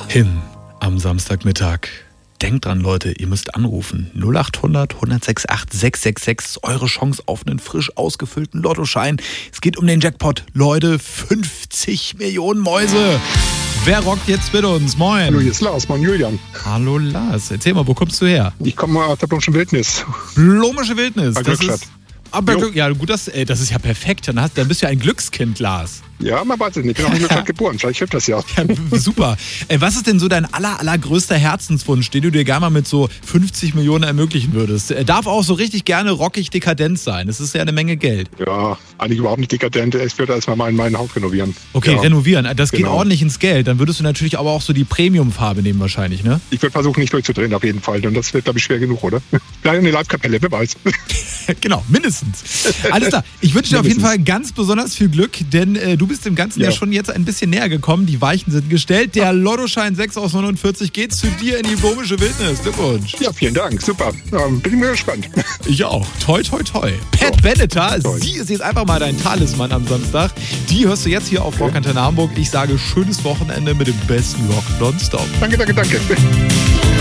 Hin am Samstagmittag. Denkt dran, Leute, ihr müsst anrufen. 0800 168 666 ist eure Chance auf einen frisch ausgefüllten Lottoschein. Es geht um den Jackpot. Leute, 50 Millionen Mäuse. Wer rockt jetzt mit uns? Moin. Hallo, hier ist Lars, moin Julian. Hallo Lars, erzähl mal, wo kommst du her? Ich komme aus der Blomischen Wildnis. Blomische Wildnis. Bei Das Glückstadt. ist, aber ja, gut, das ist ja perfekt. Dann bist du ja ein Glückskind, Lars. Ja, man weiß es nicht. Ich bin auch in Glückstadt geboren. Vielleicht hilft das ja. Ja, super. Was ist denn so dein allergrößter Herzenswunsch, den du dir gerne mal mit so 50 Millionen ermöglichen würdest? Darf auch so richtig gerne rockig dekadent sein. Das ist ja eine Menge Geld. Ja, eigentlich überhaupt nicht dekadent. Ich würde erstmal mein Haus renovieren. Okay, ja. Renovieren. Das geht Genau. ordentlich ins Geld. Dann würdest du natürlich aber auch so die Premium-Farbe nehmen wahrscheinlich, ne? Ich würde versuchen, nicht durchzudrehen auf jeden Fall. Und das wird, glaube ich, schwer genug, oder? Vielleicht eine Live-Kapelle, wer weiß. Genau, mindestens. Alles klar. Ich wünsche dir auf jeden Fall ganz besonders viel Glück, denn du bist dem Ganzen ja schon jetzt ein bisschen näher gekommen. Die Weichen sind gestellt. Der Lottoschein 6 aus 49 geht zu dir in die Blomische Wildnis. Glückwunsch. Ja, vielen Dank. Super. Bin ich mir gespannt. Ich auch. Toi, toi, toi. Pat Benatar, sie ist jetzt einfach mal dein Talisman am Samstag. Die hörst du jetzt hier auf Rock Antenne Hamburg. Ich sage schönes Wochenende mit dem besten Rock nonstop. Danke.